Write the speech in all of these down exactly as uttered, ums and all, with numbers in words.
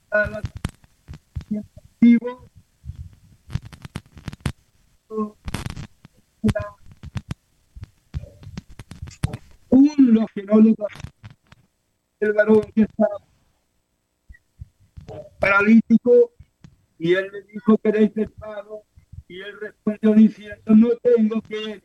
a la vivo, un los que no le el varón que está paralítico, y él le dijo, ¿queréis ser sano? Y él respondió diciendo, no tengo que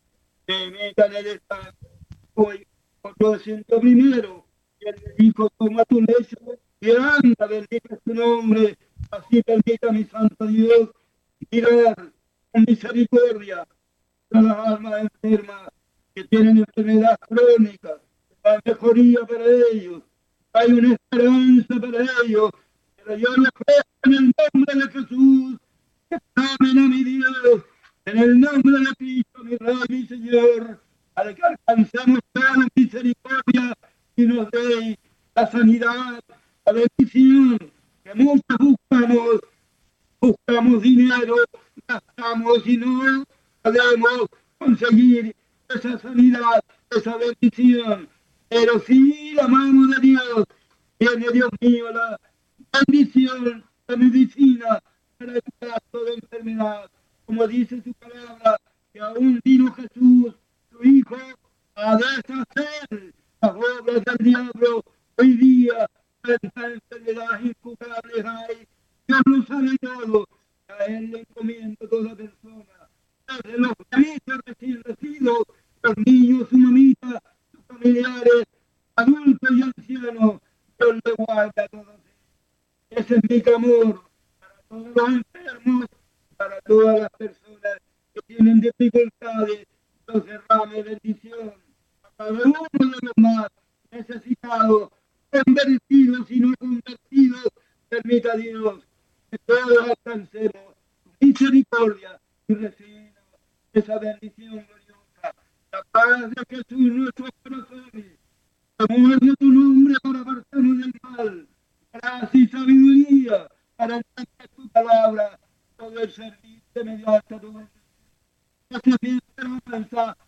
me meta en el estado, hoy otro siento primero. Y él le dijo, toma tu lecho y anda, bendita tu nombre, así bendita mi santo Dios, mirar con misericordia a las almas enfermas que tienen enfermedad crónica, hay mejoría para ellos, hay una esperanza para ellos, pero yo les ruego en el nombre de Jesús, que amen a mi Dios, en el nombre de Cristo, mi Rey, mi Señor, al que alcancemos toda la misericordia y nos dé la sanidad, la bendición, que muchos buscamos, buscamos dinero, gastamos y no podemos conseguir esa sanidad, esa bendición. Pero sí la mano de Dios, tiene Dios mío la bendición, la medicina para el caso de enfermedad. Como dice su palabra, que aún vino Jesús, su Hijo, a deshacer las obras del diablo. Hoy día, tanta enfermedad incurable hay. Dios lo sabe todo. A Él le encomiendo toda persona. Desde los bebitos recién nacidos, los niños, su mamita, sus familiares, adultos y ancianos, Dios le guarda a todos ellos. Ese es mi clamor para todos los enfermos, para todas las personas que tienen dificultades. Dios derrame bendición a cada uno de los más necesitados, convertidos y no convertidos. Permita Dios que todos alcancemos misericordia y recibamos esa bendición gloriosa. La paz de Jesús en nuestros corazones. Amor de tu nombre para apartarnos del mal. Gracia y sabiduría para entender tu palabra. Todo el servicio mediante tu bendición. Gracias y esperanza